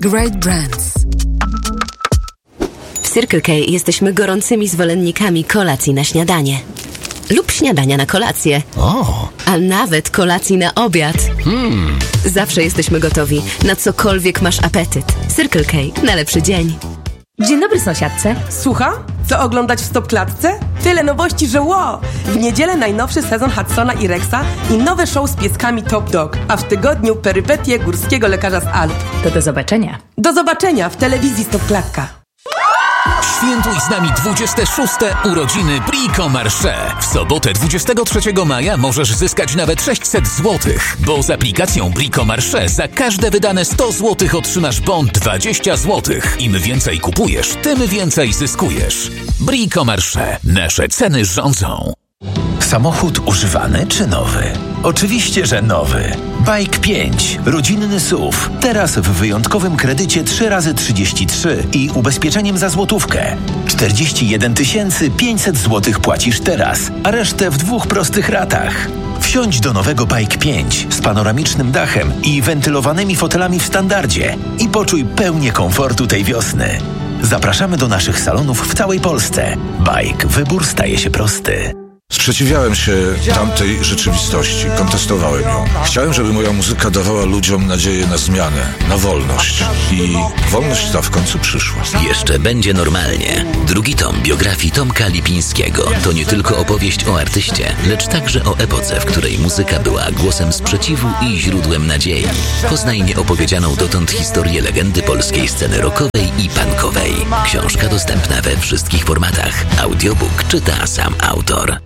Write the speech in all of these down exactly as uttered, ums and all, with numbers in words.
Great brands. W Circle K jesteśmy gorącymi zwolennikami kolacji na śniadanie. Lub śniadania na kolację. O. A nawet kolacji na obiad. Hmm. Zawsze jesteśmy gotowi, na cokolwiek masz apetyt. Circle K na lepszy dzień. Dzień dobry, sąsiadce. Słucham? Co oglądać w Stopklatce? Tyle nowości, że wow! W niedzielę najnowszy sezon Hudsona i Rexa i nowe show z pieskami Top Dog, a w tygodniu perypetie górskiego lekarza z Alp. To do zobaczenia. Do zobaczenia w telewizji Stopklatka. Świętuj z nami dwudzieste szóste urodziny Brico Marché. W sobotę dwudziestego trzeciego maja możesz zyskać nawet sześćset złotych, bo z aplikacją Brico Marché za każde wydane sto złotych otrzymasz bon dwadzieścia złotych. Im więcej kupujesz, tym więcej zyskujesz. Brico Marché. Nasze ceny rządzą. Samochód używany czy nowy? Oczywiście, że nowy. Bike pięć. Rodzinny S U V. Teraz w wyjątkowym kredycie trzy razy trzydzieści trzy i ubezpieczeniem za złotówkę. czterdzieści jeden tysięcy pięćset złotych płacisz teraz, a resztę w dwóch prostych ratach. Wsiądź do nowego Bike pięć z panoramicznym dachem i wentylowanymi fotelami w standardzie i poczuj pełnię komfortu tej wiosny. Zapraszamy do naszych salonów w całej Polsce. Bike. Wybór staje się prosty. Sprzeciwiałem się tamtej rzeczywistości, kontestowałem ją. Chciałem, żeby moja muzyka dawała ludziom nadzieję na zmianę, na wolność. I wolność ta w końcu przyszła. Jeszcze będzie normalnie. Drugi tom biografii Tomka Lipińskiego to nie tylko opowieść o artyście, lecz także o epoce, w której muzyka była głosem sprzeciwu i źródłem nadziei. Poznaj nieopowiedzianą dotąd historię legendy polskiej sceny rockowej i punkowej. Książka dostępna we wszystkich formatach. Audiobook czyta sam autor.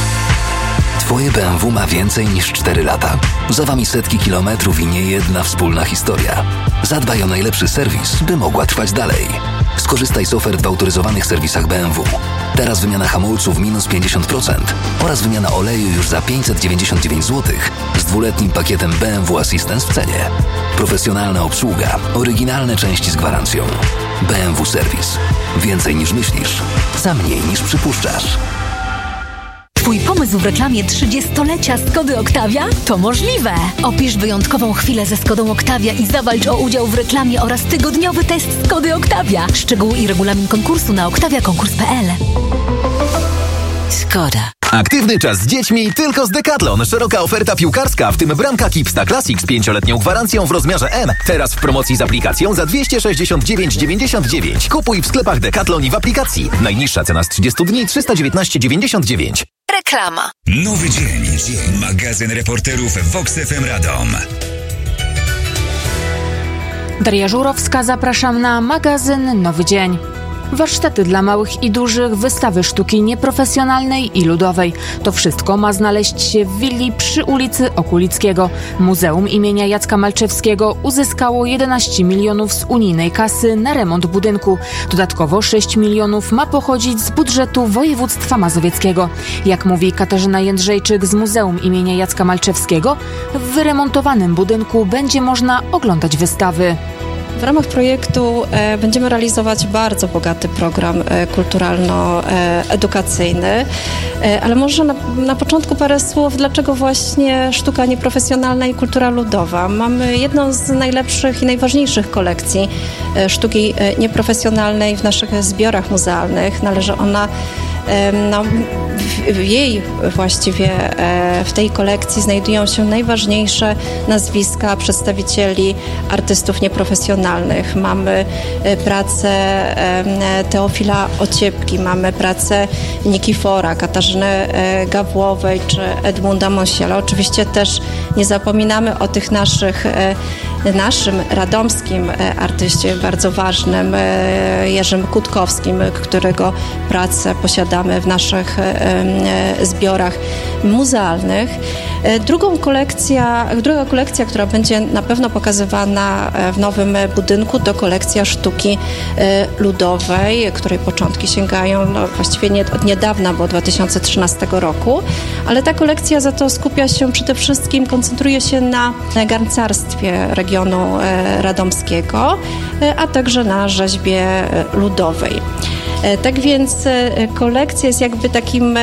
Twoje B M W ma więcej niż cztery lata. Za wami setki kilometrów i nie jedna wspólna historia. Zadbaj o najlepszy serwis, by mogła trwać dalej. Skorzystaj z ofert w autoryzowanych serwisach B M W. Teraz wymiana hamulców minus pięćdziesiąt procent oraz wymiana oleju już za pięćset dziewięćdziesiąt dziewięć złotych z dwuletnim pakietem B M W Assistance w cenie. Profesjonalna obsługa, oryginalne części z gwarancją. B M W Serwis. Więcej niż myślisz, za mniej niż przypuszczasz. Twój pomysł w reklamie trzydziestolecia Skody Octavia? To możliwe! Opisz wyjątkową chwilę ze Skodą Octavia i zawalcz o udział w reklamie oraz tygodniowy test Skody Octavia. Szczegóły i regulamin konkursu na octavia konkurs kropka p l. Skoda. Aktywny czas z dziećmi tylko z Decathlon. Szeroka oferta piłkarska, w tym bramka Kipsta Classic z pięcioletnią gwarancją w rozmiarze M. Teraz w promocji z aplikacją za dwieście sześćdziesiąt dziewięć dziewięćdziesiąt dziewięć. Kupuj w sklepach Decathlon i w aplikacji. Najniższa cena z trzydziestu dni trzysta dziewiętnaście dziewięćdziesiąt dziewięć. Reklama. Nowy dzień. Magazyn reporterów Vox F M Radom. Daria Żurowska, zapraszam na magazyn Nowy Dzień. Warsztaty dla małych i dużych, wystawy sztuki nieprofesjonalnej i ludowej. To wszystko ma znaleźć się w willi przy ulicy Okulickiego. Muzeum imienia Jacka Malczewskiego uzyskało jedenaście milionów z unijnej kasy na remont budynku. Dodatkowo sześć milionów ma pochodzić z budżetu województwa mazowieckiego. Jak mówi Katarzyna Jędrzejczyk z Muzeum imienia Jacka Malczewskiego, w wyremontowanym budynku będzie można oglądać wystawy. W ramach projektu e, będziemy realizować bardzo bogaty program e, kulturalno-edukacyjny, e, ale może na, na początku parę słów, dlaczego właśnie sztuka nieprofesjonalna i kultura ludowa. Mamy jedną z najlepszych i najważniejszych kolekcji e, sztuki e, nieprofesjonalnej w naszych zbiorach muzealnych. Należy ona No, w jej właściwie w tej kolekcji znajdują się najważniejsze nazwiska przedstawicieli artystów nieprofesjonalnych. Mamy pracę Teofila Ociepki, mamy pracę Nikifora, Katarzyny Gawłowej czy Edmunda Monsiela. Oczywiście też nie zapominamy o tych naszych, naszym radomskim artyście bardzo ważnym, Jerzym Kutkowskim, którego pracę posiadamy w naszych zbiorach muzealnych. Drugą kolekcja, druga kolekcja, która będzie na pewno pokazywana w nowym budynku, to kolekcja sztuki ludowej, której początki sięgają no, właściwie nie, od niedawna, bo od dwa tysiące trzynastego roku, ale ta kolekcja za to skupia się przede wszystkim, koncentruje się na garncarstwie regionu radomskiego, a także na rzeźbie ludowej. Tak więc kolekcja jest jakby takim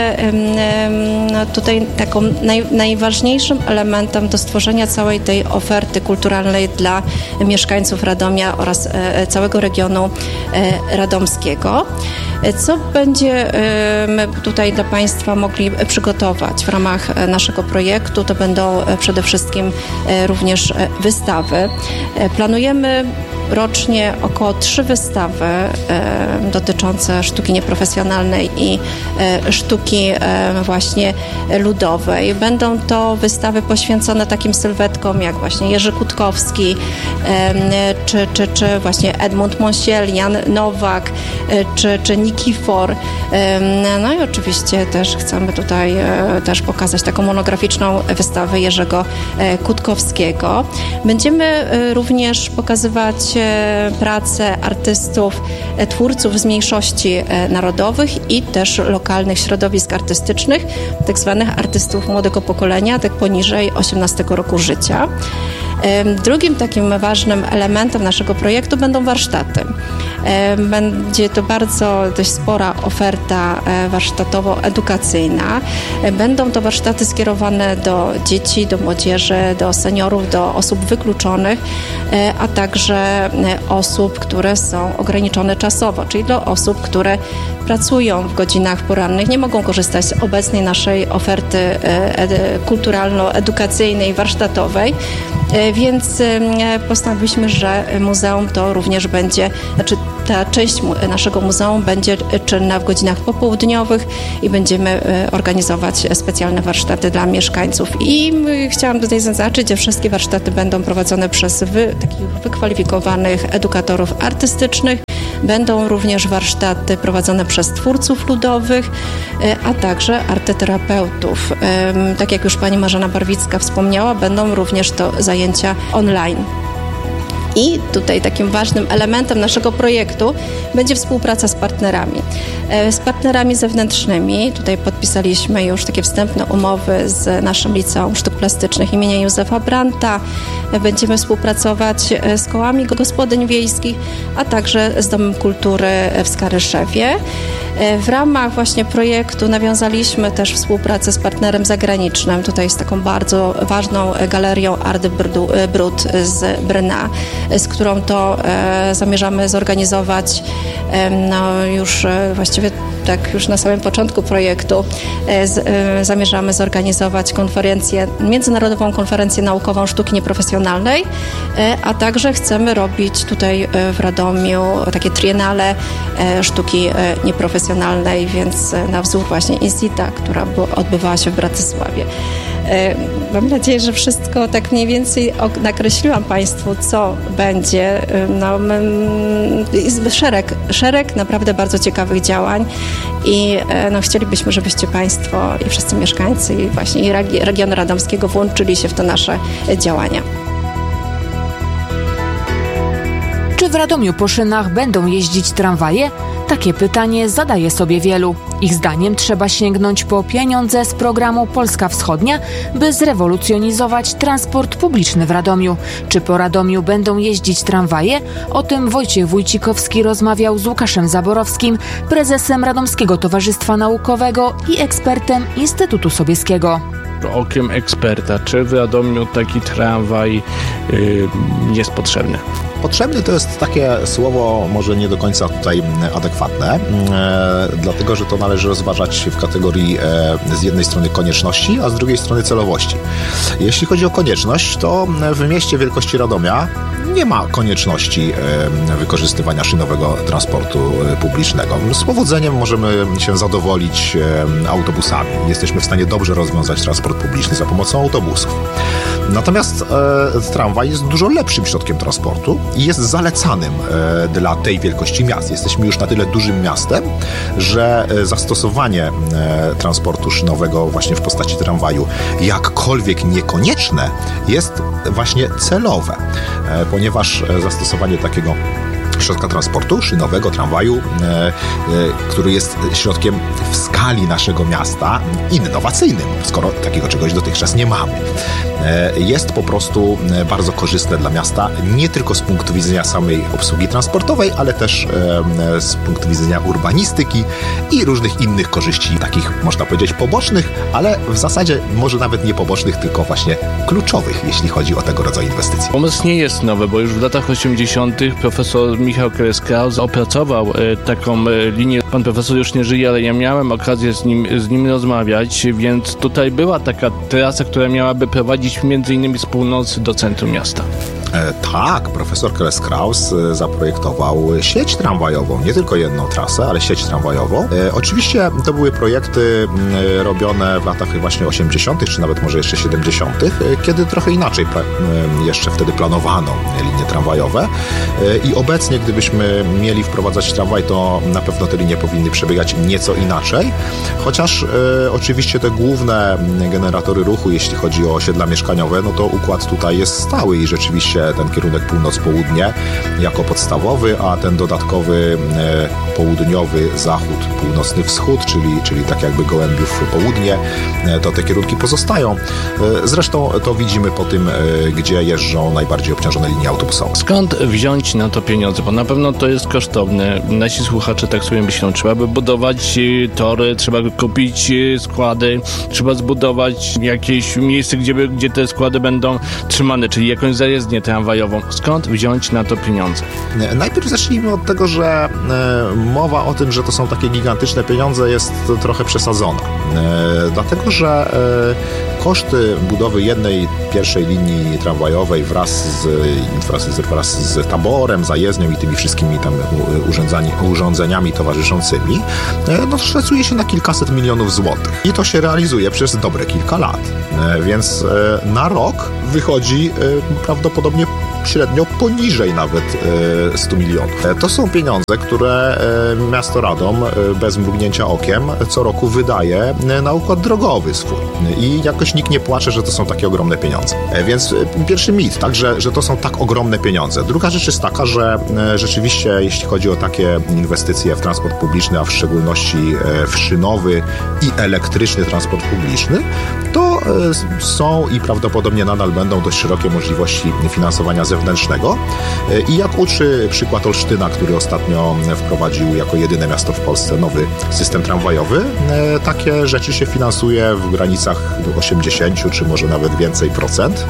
no tutaj taką naj, najważniejszym elementem do stworzenia całej tej oferty kulturalnej dla mieszkańców Radomia oraz całego regionu radomskiego. Co będziemy tutaj dla Państwa mogli przygotować w ramach naszego projektu? To będą przede wszystkim również wystawy. Planujemy rocznie około trzy wystawy e, dotyczące sztuki nieprofesjonalnej i e, sztuki e, właśnie ludowej. Będą to wystawy poświęcone takim sylwetkom jak właśnie Jerzy Kutkowski, e, czy, czy, czy właśnie Edmund Monsiel, Jan Nowak, e, czy, czy Nikifor. E, no i oczywiście też chcemy tutaj e, też pokazać taką monograficzną wystawę Jerzego e, Kutkowskiego. Będziemy e, również pokazywać pracę artystów, twórców z mniejszości narodowych i też lokalnych środowisk artystycznych, tak zwanych artystów młodego pokolenia, tak poniżej osiemnastego roku życia. Drugim takim ważnym elementem naszego projektu będą warsztaty. Będzie to bardzo dość spora oferta warsztatowo-edukacyjna. Będą to warsztaty skierowane do dzieci, do młodzieży, do seniorów, do osób wykluczonych, a także osób, które są ograniczone czasowo, czyli do osób, które pracują w godzinach porannych, nie mogą korzystać z obecnej naszej oferty kulturalno-edukacyjnej, warsztatowej. Więc postanowiliśmy, że muzeum to również będzie, znaczy ta część naszego muzeum będzie czynna w godzinach popołudniowych i będziemy organizować specjalne warsztaty dla mieszkańców. I chciałam tutaj zaznaczyć, że wszystkie warsztaty będą prowadzone przez wy, takich wykwalifikowanych edukatorów artystycznych. Będą również warsztaty prowadzone przez twórców ludowych, a także arteterapeutów. Tak jak już pani Marzena Barwicka wspomniała, będą również to zajęcia online. I tutaj takim ważnym elementem naszego projektu będzie współpraca z partnerami. Z partnerami zewnętrznymi. Tutaj podpisaliśmy już takie wstępne umowy z naszym Liceum Sztuk Plastycznych imienia Józefa Brandta. Będziemy współpracować z kołami gospodyń wiejskich, a także z Domem Kultury w Skaryszewie. W ramach właśnie projektu nawiązaliśmy też współpracę z partnerem zagranicznym. Tutaj z taką bardzo ważną galerią Art de Brut z Brna, z którą to e, zamierzamy zorganizować e, no już e, właściwie tak już na samym początku projektu e, z, e, zamierzamy zorganizować konferencję, międzynarodową konferencję naukową sztuki nieprofesjonalnej, e, a także chcemy robić tutaj e, w Radomiu takie triennale e, sztuki e, nieprofesjonalnej, więc e, na wzór właśnie Insita, która odbywała się w Bratysławie. Mam nadzieję, że wszystko tak mniej więcej nakreśliłam Państwu, co będzie. No, jest szereg, szereg naprawdę bardzo ciekawych działań i no, chcielibyśmy, żebyście Państwo i wszyscy mieszkańcy i właśnie i regionu radomskiego włączyli się w te nasze działania. Czy w Radomiu po szynach będą jeździć tramwaje? Takie pytanie zadaje sobie wielu. Ich zdaniem trzeba sięgnąć po pieniądze z programu Polska Wschodnia, by zrewolucjonizować transport publiczny w Radomiu. Czy po Radomiu będą jeździć tramwaje? O tym Wojciech Wójcikowski rozmawiał z Łukaszem Zaborowskim, prezesem Radomskiego Towarzystwa Naukowego i ekspertem Instytutu Sobieskiego. Okiem eksperta, czy w Radomiu taki tramwaj yy, jest potrzebny? Potrzebny to jest takie słowo może nie do końca tutaj adekwatne, e, dlatego że to należy rozważać w kategorii e, z jednej strony konieczności, a z drugiej strony celowości. Jeśli chodzi o konieczność, to w mieście wielkości Radomia nie ma konieczności e, wykorzystywania szynowego transportu e, publicznego. Z powodzeniem możemy się zadowolić e, autobusami. Jesteśmy w stanie dobrze rozwiązać transport publiczny za pomocą autobusów. Natomiast e, tramwaj jest dużo lepszym środkiem transportu i jest zalecanym e, dla tej wielkości miast. Jesteśmy już na tyle dużym miastem, że e, zastosowanie e, transportu szynowego właśnie w postaci tramwaju, jakkolwiek niekonieczne, jest właśnie celowe, e, ponieważ zastosowanie takiego środka transportu, szynowego, tramwaju, e, e, który jest środkiem w skali naszego miasta innowacyjnym, skoro takiego czegoś dotychczas nie mamy. E, jest po prostu bardzo korzystne dla miasta, nie tylko z punktu widzenia samej obsługi transportowej, ale też e, z punktu widzenia urbanistyki i różnych innych korzyści, takich można powiedzieć pobocznych, ale w zasadzie może nawet nie pobocznych, tylko właśnie kluczowych, jeśli chodzi o tego rodzaju inwestycje. Pomysł nie jest nowy, bo już w latach osiemdziesiątych profesor Michał Keres-Kraus opracował e, taką e, linię. Pan profesor już nie żyje, ale ja miałem okazję z nim, z nim rozmawiać, więc tutaj była taka trasa, która miałaby prowadzić między innymi z północy do centrum miasta. E, tak, profesor Keres-Kraus e, zaprojektował sieć tramwajową, nie tylko jedną trasę, ale sieć tramwajową. E, oczywiście to były projekty e, robione w latach właśnie osiemdziesiątych, czy nawet może jeszcze siedemdziesiątych, e, kiedy trochę inaczej pra, e, jeszcze wtedy planowano linie tramwajowe e, i obecnie, gdybyśmy mieli wprowadzać tramwaj, to na pewno te linie powinny przebiegać nieco inaczej, chociaż e, oczywiście te główne generatory ruchu, jeśli chodzi o osiedla mieszkaniowe, no to układ tutaj jest stały i rzeczywiście ten kierunek północ-południe jako podstawowy, a ten dodatkowy e, południowy zachód, północny wschód, czyli, czyli tak jakby Gołębiów południe, e, to te kierunki pozostają. E, zresztą to widzimy po tym, e, gdzie jeżdżą najbardziej obciążone linie autobusowe. Skąd wziąć na to pieniądze? Bo na pewno to jest kosztowne. Nasi słuchacze tak sobie myślą, trzeba by budować tory, trzeba by kupić składy, trzeba zbudować jakieś miejsce, gdzie, by, gdzie te składy będą trzymane, czyli jakąś zajezdnię tramwajową. Skąd wziąć na to pieniądze? Najpierw zacznijmy od tego, że e, mowa o tym, że to są takie gigantyczne pieniądze, jest przesadzona. przesadzona. E, dlatego, że e, koszty budowy jednej pierwszej linii tramwajowej wraz z infrastrukturą, wraz z taborem, zajezdnią i tymi wszystkimi tam urządzeniami towarzyszącymi, e, no szacuje się na kilkaset milionów złotych. I to się realizuje przez dobre kilka lat. E, więc e, na rok wychodzi e, prawdopodobnie średnio poniżej nawet e, stu milionów. E, to są pieniądze, które e, miasto Radom e, bez mrugnięcia okiem co roku wydaje e, na układ drogowy swój. I jakoś nikt nie płacze, że to są takie ogromne pieniądze. E, więc e, pierwszy mit, tak, że, że to są tak ogromne pieniądze. Druga rzecz jest taka, że e, rzeczywiście jeśli chodzi o takie inwestycje w transport publiczny, a w szczególności e, w szynowy i elektryczny transport publiczny, to e, są i prawdopodobnie nadal będą dość szerokie możliwości finansowania zewnętrznego. I jak uczy przykład Olsztyna, który ostatnio wprowadził jako jedyne miasto w Polsce nowy system tramwajowy, takie rzeczy się finansuje w granicach osiemdziesiąt czy może nawet więcej procent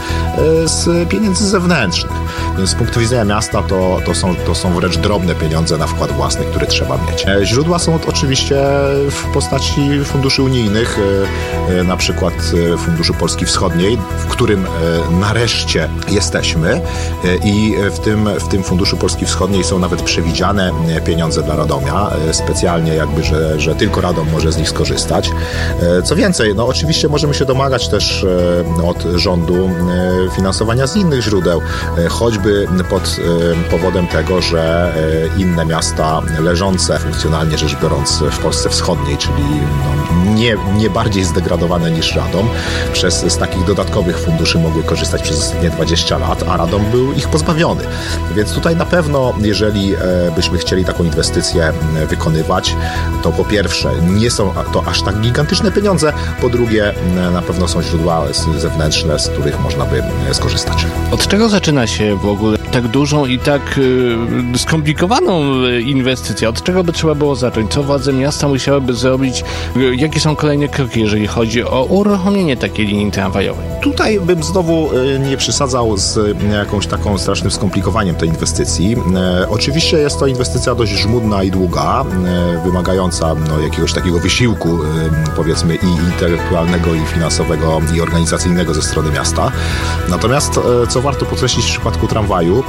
z pieniędzy zewnętrznych. Więc z punktu widzenia miasta to, to, są, to są wręcz drobne pieniądze na wkład własny, który trzeba mieć. Źródła są oczywiście w postaci funduszy unijnych, na przykład Funduszu Polski Wschodniej, w którym nareszcie jesteśmy i w tym, w tym Funduszu Polski Wschodniej są nawet przewidziane pieniądze dla Radomia, specjalnie jakby, że, że tylko Radom może z nich skorzystać. Co więcej, no oczywiście możemy się domagać też od rządu finansowania z innych źródeł, choćby pod powodem tego, że inne miasta leżące funkcjonalnie rzecz biorąc w Polsce Wschodniej, czyli no nie, nie bardziej zdegradowane niż Radom, przez z takich dodatkowych funduszy mogły korzystać przez ostatnie dwadzieścia lat, a Radom był ich pozbawiony. Więc tutaj na pewno, jeżeli byśmy chcieli taką inwestycję wykonywać, to po pierwsze nie są to aż tak gigantyczne pieniądze, po drugie na pewno są źródła zewnętrzne, z których można by skorzystać. Od czego zaczyna się w ogóle tak dużą i tak y, skomplikowaną inwestycję? Od czego by trzeba było zacząć? Co władze miasta musiałyby zrobić? Y, jakie są kolejne kroki, jeżeli chodzi o uruchomienie takiej linii tramwajowej? Tutaj bym znowu y, nie przesadzał z jakąś taką strasznym skomplikowaniem tej inwestycji. E, oczywiście jest to inwestycja dość żmudna i długa, e, wymagająca no, jakiegoś takiego wysiłku, e, powiedzmy i intelektualnego, i finansowego, i organizacyjnego ze strony miasta. Natomiast, e, co warto podkreślić w przypadku tramwaju,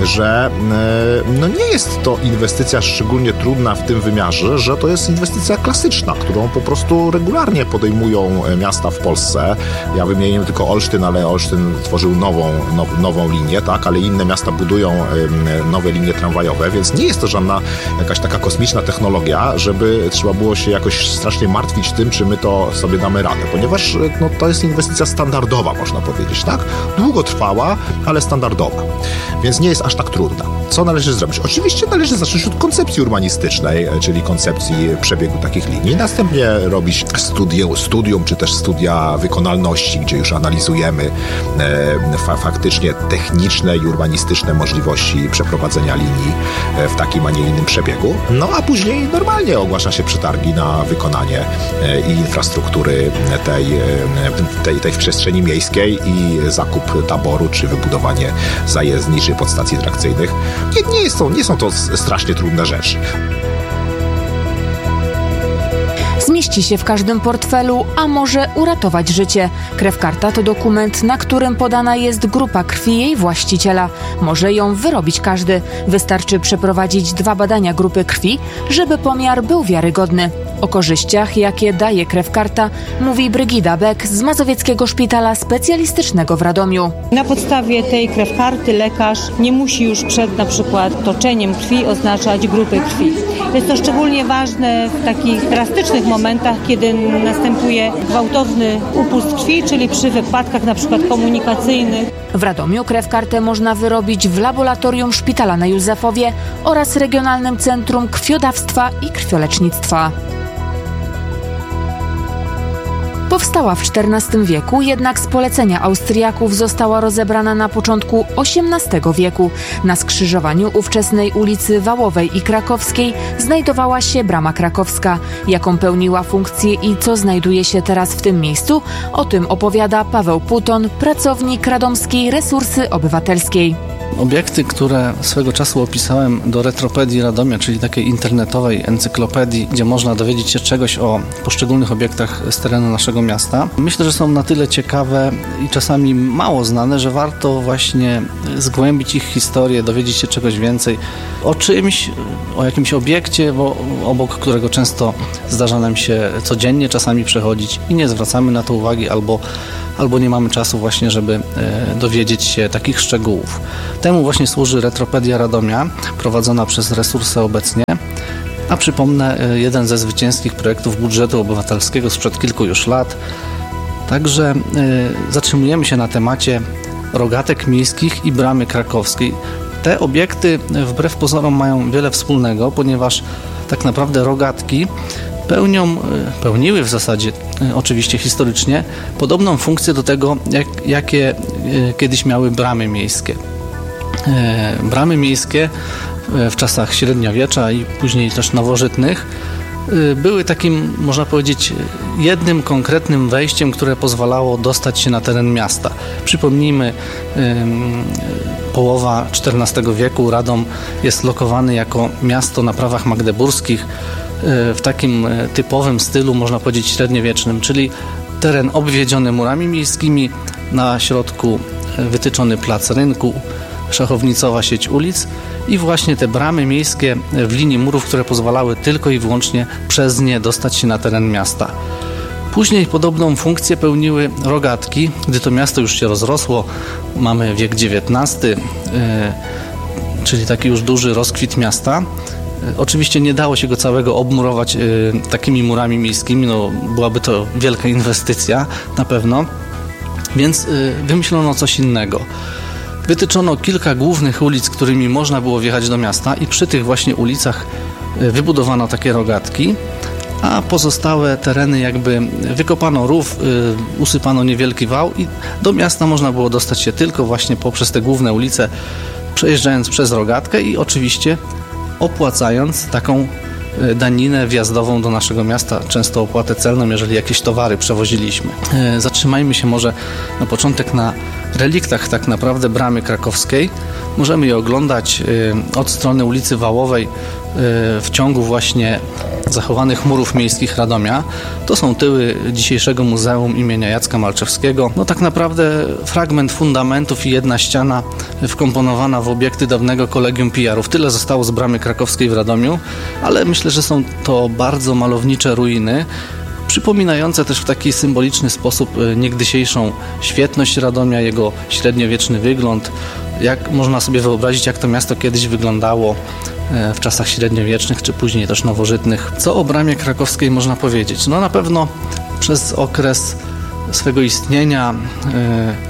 że e, no nie jest to inwestycja szczególnie trudna w tym wymiarze, że to jest inwestycja klasyczna, którą po prostu regularnie podejmują miasta w Polsce. Ja wymienię tylko Olsztyn, ale Olsztyn tworzył nową, now, nową linię, tak, ale inne miasta budują nowe linie tramwajowe, więc nie jest to żadna jakaś taka kosmiczna technologia, żeby trzeba było się jakoś strasznie martwić tym, czy my to sobie damy radę, ponieważ no, to jest inwestycja standardowa, można powiedzieć, tak? Długotrwała, ale standardowa. więc nie jest aż tak trudna. Co należy zrobić? Oczywiście należy zacząć od koncepcji urbanistycznej, czyli koncepcji przebiegu takich linii. Następnie robić studium, studium czy też studia wykonalności, gdzie już analizujemy e, fa- faktycznie techniczne i urbanistyczne możliwości przeprowadzenia linii w takim, a nie innym przebiegu. No a później normalnie ogłasza się przetargi na wykonanie e, i infrastruktury tej, tej, tej w przestrzeni miejskiej i zakup taboru, czy wybudowanie zajezdni, czy podstacji trakcyjnych. Nie, nie, jest to, nie są to strasznie trudne rzeczy. Zmieści się w każdym portfelu, a może uratować życie. Krewkarta to dokument, na którym podana jest grupa krwi jej właściciela. Może ją wyrobić każdy. Wystarczy przeprowadzić dwa badania grupy krwi, żeby pomiar był wiarygodny. O korzyściach, jakie daje krewkarta, mówi Brygida Beck z Mazowieckiego Szpitala Specjalistycznego w Radomiu. Na podstawie tej krewkarty lekarz nie musi już przed na przykład toczeniem krwi oznaczać grupy krwi. Jest to szczególnie ważne w takich drastycznych momentach, kiedy następuje gwałtowny upust krwi, czyli przy wypadkach na przykład komunikacyjnych. W Radomiu krewkartę można wyrobić w laboratorium Szpitala na Józefowie oraz Regionalnym Centrum Krwiodawstwa i Krwiolecznictwa. Powstała w czternastym wieku, jednak z polecenia Austriaków została rozebrana na początku osiemnastego wieku. Na skrzyżowaniu ówczesnej ulicy Wałowej i Krakowskiej znajdowała się Brama Krakowska. Jaką pełniła funkcję i co znajduje się teraz w tym miejscu? O tym opowiada Paweł Puton, pracownik Radomskiej Resursy Obywatelskiej. Obiekty, które swego czasu opisałem do Retropedii Radomia, czyli takiej internetowej encyklopedii, gdzie można dowiedzieć się czegoś o poszczególnych obiektach z terenu naszego miasta. Myślę, że są na tyle ciekawe i czasami mało znane, że warto właśnie zgłębić ich historię, dowiedzieć się czegoś więcej o czymś, o jakimś obiekcie, bo obok którego często zdarza nam się codziennie czasami przechodzić i nie zwracamy na to uwagi albo albo nie mamy czasu właśnie, żeby e, dowiedzieć się takich szczegółów. Temu właśnie służy Retropedia Radomia, prowadzona przez Resursy obecnie. A przypomnę, e, jeden ze zwycięskich projektów budżetu obywatelskiego sprzed kilku już lat. Także e, zatrzymujemy się na temacie rogatek miejskich i bramy krakowskiej. Te obiekty wbrew pozorom mają wiele wspólnego, ponieważ tak naprawdę rogatki pełnią, pełniły w zasadzie oczywiście historycznie podobną funkcję do tego, jak, jakie kiedyś miały bramy miejskie. Bramy miejskie w czasach średniowiecza i później też nowożytnych były takim, można powiedzieć, jednym konkretnym wejściem, które pozwalało dostać się na teren miasta. Przypomnijmy, połowa czternastego wieku Radom jest lokowany jako miasto na prawach magdeburskich w takim typowym stylu, można powiedzieć, średniowiecznym, czyli teren obwiedziony murami miejskimi, na środku wytyczony plac rynku, szachownicowa sieć ulic i właśnie te bramy miejskie w linii murów, które pozwalały tylko i wyłącznie przez nie dostać się na teren miasta. Później podobną funkcję pełniły rogatki, gdy to miasto już się rozrosło, mamy wiek dziewiętnasty, yy, czyli taki już duży rozkwit miasta. Oczywiście nie dało się go całego obmurować y, takimi murami miejskimi, no byłaby to wielka inwestycja na pewno, więc y, wymyślono coś innego. Wytyczono kilka głównych ulic, którymi można było wjechać do miasta i przy tych właśnie ulicach y, wybudowano takie rogatki, a pozostałe tereny jakby wykopano rów, y, usypano niewielki wał i do miasta można było dostać się tylko właśnie poprzez te główne ulice, przejeżdżając przez rogatkę i oczywiście opłacając taką daninę wjazdową do naszego miasta, często opłatę celną, jeżeli jakieś towary przewoziliśmy. Zatrzymajmy się może na początek na reliktach tak naprawdę bramy krakowskiej. Możemy je oglądać od strony ulicy Wałowej w ciągu właśnie zachowanych murów miejskich Radomia. To są tyły dzisiejszego Muzeum imienia Jacka Malczewskiego. No tak naprawdę fragment fundamentów i jedna ściana wkomponowana w obiekty dawnego Kolegium P R ów. Tyle zostało z bramy krakowskiej w Radomiu, ale myślę, że są to bardzo malownicze ruiny, przypominające też w taki symboliczny sposób niegdysiejszą świetność Radomia, jego średniowieczny wygląd. Jak można sobie wyobrazić, jak to miasto kiedyś wyglądało w czasach średniowiecznych, czy później też nowożytnych. Co o bramie krakowskiej można powiedzieć? No na pewno przez okres swego istnienia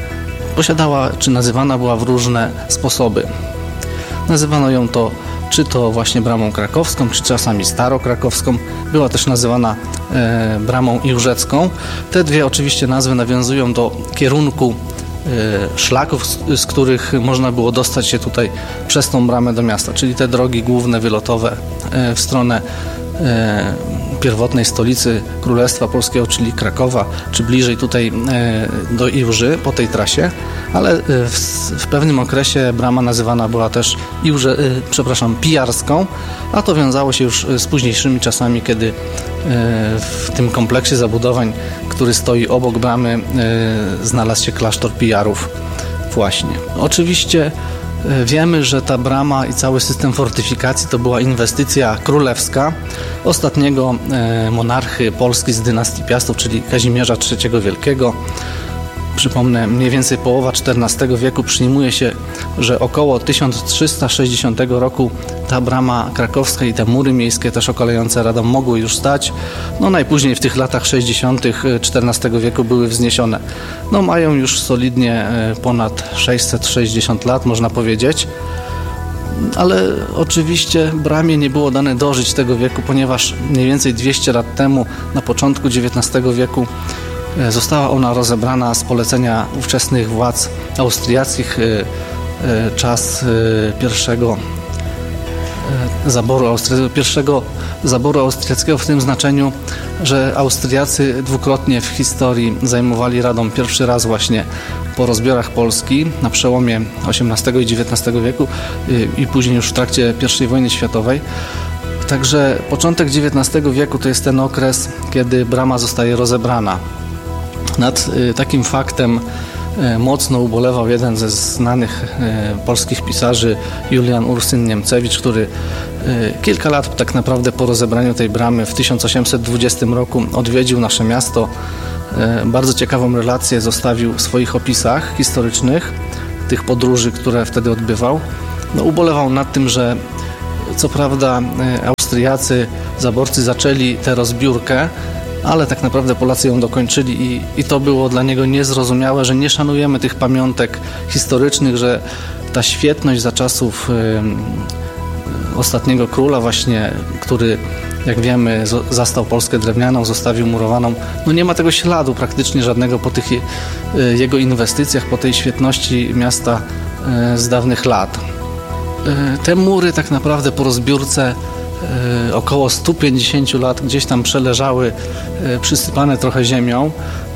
posiadała, czy nazywana była w różne sposoby. Nazywano ją to czy to właśnie bramą krakowską, czy czasami starokrakowską. Była też nazywana e, bramą jurzecką. Te dwie oczywiście nazwy nawiązują do kierunku e, szlaków, z, z których można było dostać się tutaj przez tą bramę do miasta, czyli te drogi główne, wylotowe e, w stronę e, pierwotnej stolicy Królestwa Polskiego, czyli Krakowa, czy bliżej tutaj e, do Iłży po tej trasie, ale e, w, w pewnym okresie brama nazywana była też Iłże, e, przepraszam, Pijarską, a to wiązało się już z późniejszymi czasami, kiedy e, w tym kompleksie zabudowań, który stoi obok bramy, e, znalazł się klasztor Pijarów właśnie. Oczywiście wiemy, że ta brama i cały system fortyfikacji to była inwestycja królewska ostatniego monarchy Polski z dynastii Piastów, czyli Kazimierza trzeciego Wielkiego. Przypomnę, mniej więcej połowa czternastego wieku przyjmuje się, że około tysiąc trzysta sześćdziesiątego roku ta brama krakowska i te mury miejskie też okalające Radom mogły już stać. No najpóźniej w tych latach sześćdziesiątych czternastego wieku były wzniesione. No mają już solidnie ponad sześćset sześćdziesiąt lat, można powiedzieć. Ale oczywiście bramie nie było dane dożyć tego wieku, ponieważ mniej więcej dwieście lat temu, na początku dziewiętnastego wieku, została ona rozebrana z polecenia ówczesnych władz austriackich. Czas pierwszego zaboru austriackiego, pierwszego zaboru austriackiego w tym znaczeniu, że Austriacy dwukrotnie w historii zajmowali Radom. Pierwszy raz właśnie po rozbiorach Polski na przełomie osiemnastego i dziewiętnastego wieku i później już w trakcie pierwszej wojny światowej. Także początek dziewiętnastego wieku to jest ten okres, kiedy brama zostaje rozebrana. Nad takim faktem mocno ubolewał jeden ze znanych polskich pisarzy, Julian Ursyn Niemcewicz, który kilka lat tak naprawdę po rozebraniu tej bramy w tysiąc osiemset dwudziestym roku odwiedził nasze miasto. Bardzo ciekawą relację zostawił w swoich opisach historycznych tych podróży, które wtedy odbywał. No, ubolewał nad tym, że co prawda Austriacy, zaborcy zaczęli tę rozbiórkę, ale tak naprawdę Polacy ją dokończyli i, i to było dla niego niezrozumiałe, że nie szanujemy tych pamiątek historycznych, że ta świetność za czasów y, ostatniego króla właśnie, który jak wiemy z, zastał Polskę drewnianą, zostawił murowaną, no nie ma tego śladu praktycznie żadnego po tych y, jego inwestycjach, po tej świetności miasta y, z dawnych lat. Y, te mury tak naprawdę po rozbiórce około sto pięćdziesiąt lat gdzieś tam przeleżały, przysypane trochę ziemią.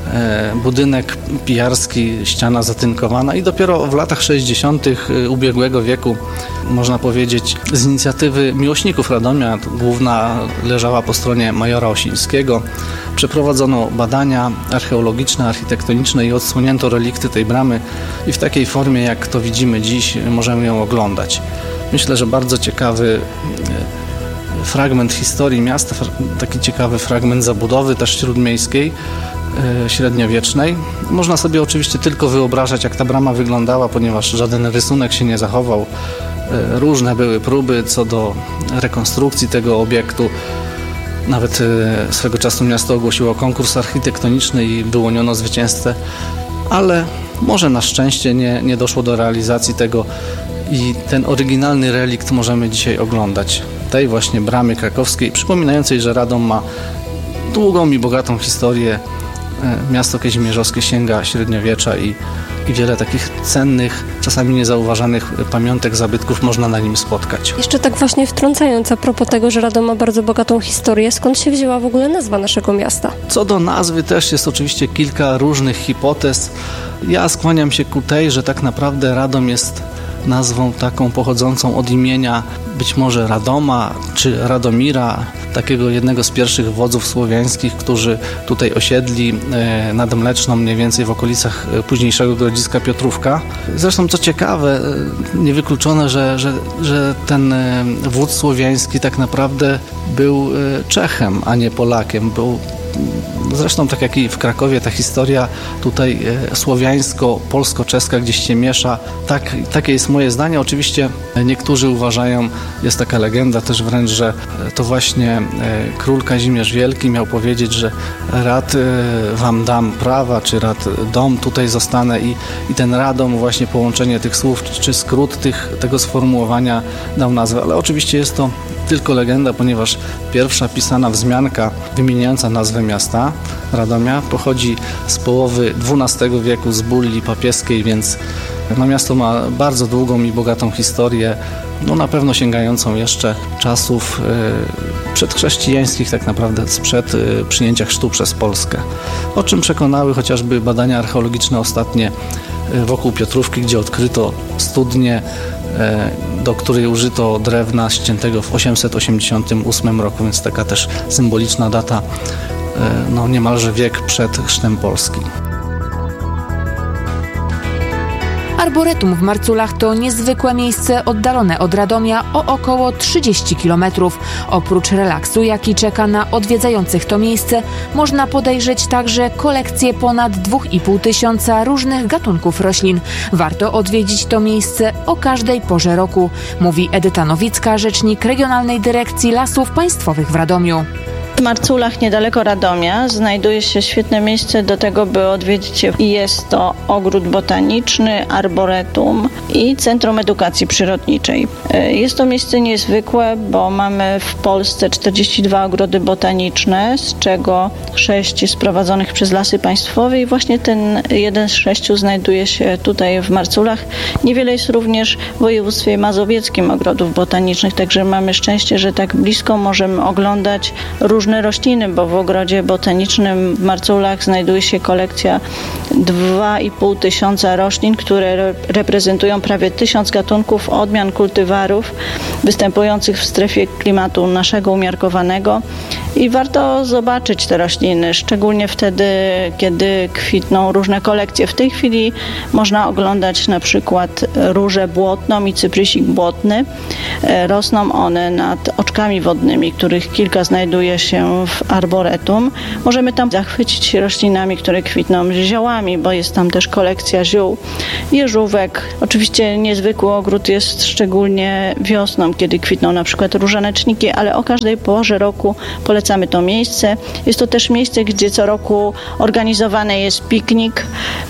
Budynek pijarski, ściana zatynkowana i dopiero w latach sześćdziesiątych ubiegłego wieku, można powiedzieć, z inicjatywy miłośników Radomia, główna leżała po stronie majora Osińskiego, przeprowadzono badania archeologiczne, architektoniczne i odsłonięto relikty tej bramy i w takiej formie, jak to widzimy dziś, możemy ją oglądać. Myślę, że bardzo ciekawy fragment historii miasta, taki ciekawy fragment zabudowy też śródmiejskiej, średniowiecznej. Można sobie oczywiście tylko wyobrażać, jak ta brama wyglądała, ponieważ żaden rysunek się nie zachował. Różne były próby co do rekonstrukcji tego obiektu. Nawet swego czasu miasto ogłosiło konkurs architektoniczny i wyłoniono zwycięzcę, ale może na szczęście nie, nie doszło do realizacji tego i ten oryginalny relikt możemy dzisiaj oglądać. Tej właśnie bramy krakowskiej, przypominającej, że Radom ma długą i bogatą historię. Miasto kazimierzowskie sięga średniowiecza i, i wiele takich cennych, czasami niezauważanych pamiątek, zabytków można na nim spotkać. Jeszcze tak właśnie wtrącając a propos tego, że Radom ma bardzo bogatą historię, skąd się wzięła w ogóle nazwa naszego miasta? Co do nazwy też jest oczywiście kilka różnych hipotez. Ja skłaniam się ku tej, że tak naprawdę Radom jest nazwą taką pochodzącą od imienia być może Radoma czy Radomira, takiego jednego z pierwszych wodzów słowiańskich, którzy tutaj osiedli nad Mleczną, mniej więcej w okolicach późniejszego grodziska Piotrówka. Zresztą co ciekawe, niewykluczone, że, że, że ten wódz słowiański tak naprawdę był Czechem, a nie Polakiem. Był Zresztą tak jak i w Krakowie, ta historia tutaj słowiańsko-polsko-czeska gdzieś się miesza. Tak, takie jest moje zdanie. Oczywiście niektórzy uważają, jest taka legenda też wręcz, że to właśnie król Kazimierz Wielki miał powiedzieć, że rad wam dam prawa, czy rad dom, tutaj zostanę i, i ten radom, właśnie połączenie tych słów, czy skrót tych, tego sformułowania dał nazwę. Ale oczywiście jest to tylko legenda, ponieważ pierwsza pisana wzmianka wymieniająca nazwę miasta Radomia pochodzi z połowy dwunastego wieku, z bulli papieskiej, więc no, miasto ma bardzo długą i bogatą historię, no na pewno sięgającą jeszcze czasów y, przedchrześcijańskich, tak naprawdę sprzed y, przyjęcia chrztu przez Polskę. O czym przekonały chociażby badania archeologiczne ostatnie y, wokół Piotrówki, gdzie odkryto studnię, y, do której użyto drewna ściętego w osiemset osiemdziesiątym ósmym roku, więc taka też symboliczna data, y, no niemalże wiek przed chrztem Polski. Arboretum w Marculach to niezwykłe miejsce oddalone od Radomia o około trzydzieści kilometrów. Oprócz relaksu, jaki czeka na odwiedzających to miejsce, można podejrzeć także kolekcję ponad dwa i pół tysiąca różnych gatunków roślin. Warto odwiedzić to miejsce o każdej porze roku, mówi Edyta Nowicka, rzecznik Regionalnej Dyrekcji Lasów Państwowych w Radomiu. W Marculach, niedaleko Radomia, znajduje się świetne miejsce do tego, by odwiedzić je. Jest to ogród botaniczny, arboretum i Centrum Edukacji Przyrodniczej. Jest to miejsce niezwykłe, bo mamy w Polsce czterdzieści dwa ogrody botaniczne, z czego sześć jest prowadzonych przez Lasy Państwowe i właśnie ten jeden z sześciu znajduje się tutaj w Marculach. Niewiele jest również w województwie mazowieckim ogrodów botanicznych, także mamy szczęście, że tak blisko możemy oglądać różne różne rośliny, bo w ogrodzie botanicznym w Marculach znajduje się kolekcja dwa i pół tysiąca roślin, które reprezentują prawie tysiąc gatunków odmian kultywarów występujących w strefie klimatu naszego umiarkowanego i warto zobaczyć te rośliny, szczególnie wtedy, kiedy kwitną różne kolekcje. W tej chwili można oglądać na przykład różę błotną i cyprysik błotny. Rosną one nad oczkami wodnymi, których kilka znajduje się w arboretum. Możemy tam zachwycić się roślinami, które kwitną ziołami, bo jest tam też kolekcja ziół, jeżówek. Oczywiście niezwykły ogród jest szczególnie wiosną, kiedy kwitną na przykład różaneczniki, ale o każdej porze roku polecamy to miejsce. Jest to też miejsce, gdzie co roku organizowane jest piknik,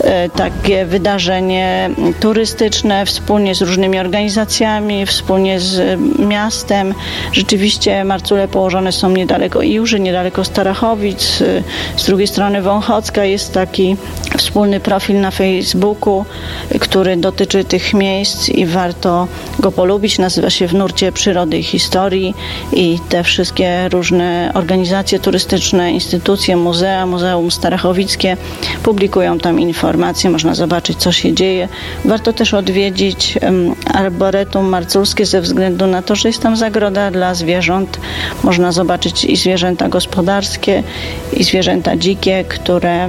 takie wydarzenie turystyczne wspólnie z różnymi organizacjami, wspólnie z miastem. Rzeczywiście Marcule położone są niedaleko Iłży, niedaleko Starachowic, z drugiej strony Wąchocka. Jest taki wspólny profil na Facebooku, który dotyczy tych miejsc i warto go polubić. Nazywa się W nurcie przyrody i historii i te wszystkie różne organizacje turystyczne, instytucje, muzea, Muzeum Starachowickie publikują tam informacje, można zobaczyć, co się dzieje. Warto też odwiedzić um, Arboretum Marculskie ze względu na to, że jest tam zagroda dla zwierząt. Można zobaczyć i zwierzęta gospodarskie, i zwierzęta dzikie, które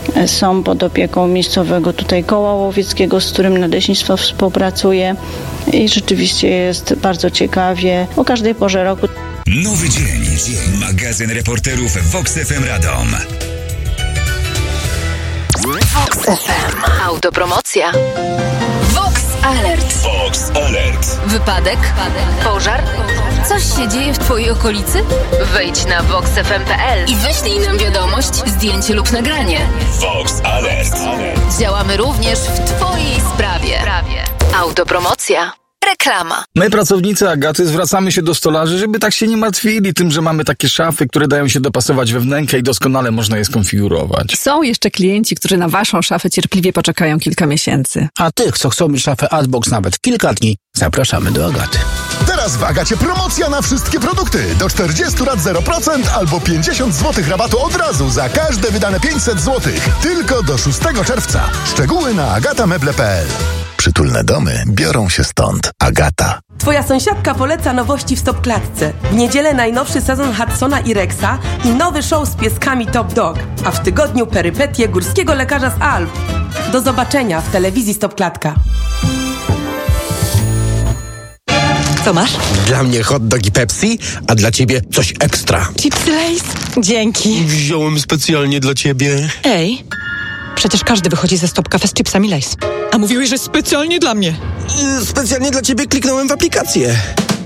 są pod opieką miejscowego tutaj koła łowieckiego, z którym Nadleśnictwo współpracuje i rzeczywiście jest bardzo ciekawie o każdej porze roku. Nowy dzień. Magazyn reporterów Vox F M Radom. Vox F M. Autopromocja. Vox Alert. Vox Alert. Wypadek? Pożar? Coś się dzieje w twojej okolicy? Wejdź na vox f m kropka p l i wyślij nam wiadomość, zdjęcie lub nagranie. Vox Alert. Działamy również w twojej sprawie. Autopromocja. Reklama. My, pracownicy Agaty, zwracamy się do stolarzy, żeby tak się nie martwili tym, że mamy takie szafy, które dają się dopasować we wnękę i doskonale można je skonfigurować. Są jeszcze klienci, którzy na waszą szafę cierpliwie poczekają kilka miesięcy. A tych, co chcą mieć szafę Adbox nawet kilka dni, zapraszamy do Agaty. Teraz w Agacie promocja na wszystkie produkty. Do czterdziestu lat zero procent albo pięćdziesiąt złotych rabatu od razu za każde wydane pięćset złotych. Tylko do szóstego czerwca. Szczegóły na agatameble kropka p l. Przytulne domy biorą się stąd. Agata. Twoja sąsiadka poleca nowości w Stopklatce. W niedzielę najnowszy sezon Hudsona i Rexa i nowy show z pieskami Top Dog. A w tygodniu perypetie górskiego lekarza z Alp. Do zobaczenia w telewizji Stopklatka. Co masz? Dla mnie hot dog i Pepsi, a dla ciebie coś ekstra. Chipsy Lay's? Dzięki. Wziąłem specjalnie dla ciebie. Ej, przecież każdy wychodzi ze Stop Cafe z chipsami Lay's. A mówiłeś, że specjalnie dla mnie. Specjalnie dla ciebie kliknąłem w aplikację.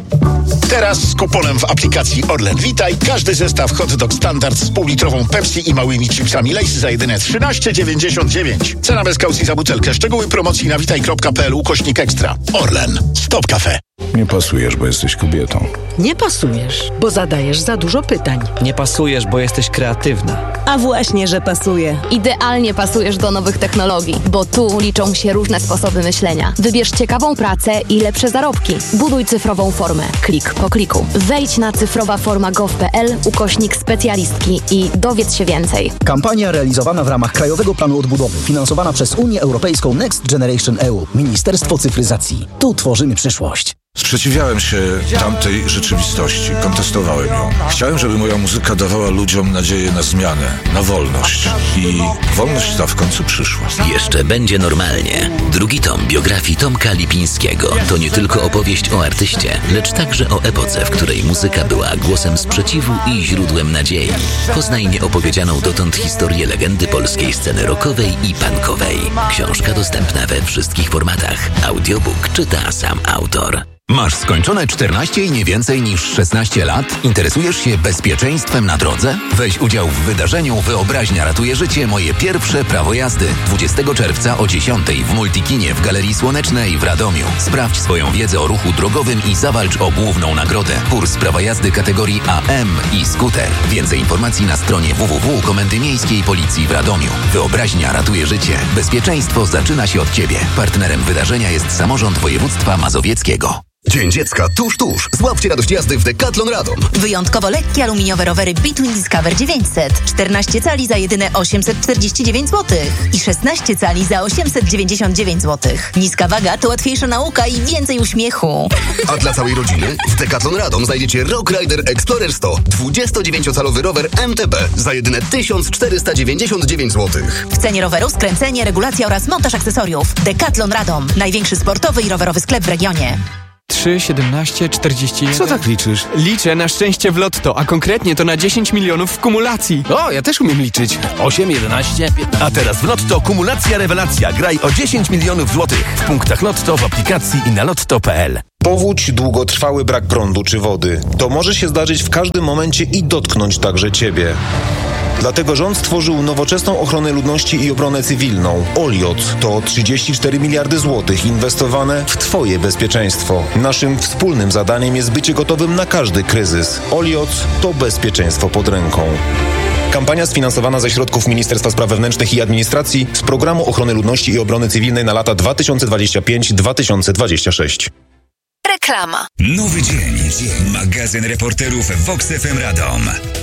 Teraz z kuponem w aplikacji Orlen Witaj każdy zestaw hot dog standard z półlitrową Pepsi i małymi chipsami Lay's za jedyne trzynaście dziewięćdziesiąt dziewięć. Cena bez kaucji za butelkę. Szczegóły promocji na witaj kropka p l ukośnik ekstra. Orlen. Stop Cafe. Nie pasujesz, bo jesteś kobietą. Nie pasujesz, bo zadajesz za dużo pytań. Nie pasujesz, bo jesteś kreatywna. A właśnie, że pasuje. Idealnie pasujesz do nowych technologii, bo tu liczą się różne sposoby myślenia. Wybierz ciekawą pracę i lepsze zarobki. Buduj cyfrową formę. Klik po kliku. Wejdź na cyfrowaforma kropka gov kropka p l ukośnik specjalistki i dowiedz się więcej. Kampania realizowana w ramach Krajowego Planu Odbudowy, finansowana przez Unię Europejską Next Generation E U. Ministerstwo Cyfryzacji. Tu tworzymy przyszłość. Sprzeciwiałem się tamtej rzeczywistości, kontestowałem ją. Chciałem, żeby moja muzyka dawała ludziom nadzieję na zmianę, na wolność. I wolność ta w końcu przyszła. Jeszcze będzie normalnie. Drugi tom biografii Tomka Lipińskiego to nie tylko opowieść o artyście, lecz także o epoce, w której muzyka była głosem sprzeciwu i źródłem nadziei. Poznaj nieopowiedzianą dotąd historię legendy polskiej sceny rockowej i punkowej. Książka dostępna we wszystkich formatach. Audiobook czyta sam autor. Masz skończone czternaście i nie więcej niż szesnaście lat? Interesujesz się bezpieczeństwem na drodze? Weź udział w wydarzeniu Wyobraźnia ratuje życie. Moje pierwsze prawo jazdy. dwudziestego czerwca o dziesiątej w Multikinie w Galerii Słonecznej w Radomiu. Sprawdź swoją wiedzę o ruchu drogowym i zawalcz o główną nagrodę. Kurs prawa jazdy kategorii A M i skuter. Więcej informacji na stronie w w w kropka Komendy Miejskiej Policji w Radomiu. Wyobraźnia ratuje życie. Bezpieczeństwo zaczyna się od Ciebie. Partnerem wydarzenia jest Samorząd Województwa Mazowieckiego. Dzień Dziecka tuż, tuż. Złapcie radość jazdy w Decathlon Radom. Wyjątkowo lekkie aluminiowe rowery Between Discover dziewięćset. czternaście cali za jedyne osiemset czterdzieści dziewięć złotych. I szesnaście cali za osiemset dziewięćdziesiąt dziewięć złotych. Niska waga to łatwiejsza nauka i więcej uśmiechu. A dla całej rodziny w Decathlon Radom znajdziecie Rock Rider Explorer sto. dwudziestodziewięciocalowy rower M T B za jedyne tysiąc czterysta dziewięćdziesiąt dziewięć złotych. W cenie roweru skręcenie, regulacja oraz montaż akcesoriów. Decathlon Radom. Największy sportowy i rowerowy sklep w regionie. trzy, siedemnaście, czterdzieści jeden. Co tak liczysz? Liczę na szczęście w lotto, a konkretnie to na dziesięć milionów w kumulacji. O, ja też umiem liczyć. osiem, jedenaście, piętnaście. A teraz w Lotto kumulacja rewelacja. Graj o dziesięć milionów złotych. W punktach Lotto, w aplikacji i na lotto kropka p l. Powódź, długotrwały brak prądu czy wody. To może się zdarzyć w każdym momencie i dotknąć także Ciebie. Dlatego rząd stworzył nowoczesną ochronę ludności i obronę cywilną. Oliot to trzydzieści cztery miliardy złotych inwestowane w Twoje bezpieczeństwo. Naszym wspólnym zadaniem jest bycie gotowym na każdy kryzys. Oliot to bezpieczeństwo pod ręką. Kampania sfinansowana ze środków Ministerstwa Spraw Wewnętrznych i Administracji z Programu Ochrony Ludności i Obrony Cywilnej na lata dwa tysiące dwudziesty piąty do dwa tysiące dwudziestego szóstego. Reklama. Nowy dzień. Magazyn reporterów Vox F M Radom.